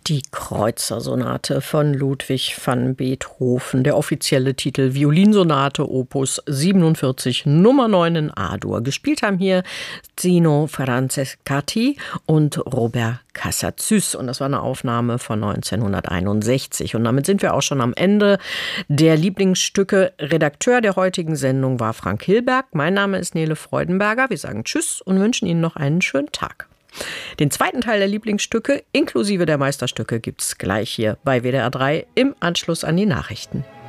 Die Kreutzer-Sonate von Ludwig van Beethoven, der offizielle Titel Violinsonate Opus 47 Nummer 9 in A-Dur. Gespielt haben hier Zino Francescatti und Robert Casazzys und das war eine Aufnahme von 1961 und damit sind wir auch schon am Ende der Lieblingsstücke. Redakteur der heutigen Sendung war Frank Hilberg. Mein Name ist Nele Freudenberger. Wir sagen Tschüss und wünschen Ihnen noch einen schönen Tag. Den zweiten Teil der Lieblingsstücke inklusive der Meisterstücke gibt's gleich hier bei WDR 3 im Anschluss an die Nachrichten.